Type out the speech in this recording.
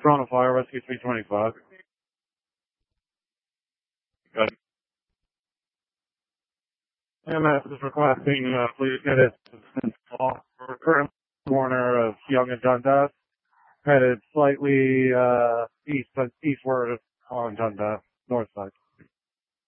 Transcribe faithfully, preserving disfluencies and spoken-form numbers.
Toronto Fire Rescue three twenty-five. Good. M S is requesting uh, please get assistance for current corner of Yonge and Dundas, headed slightly uh, east eastward on Dundas, north side.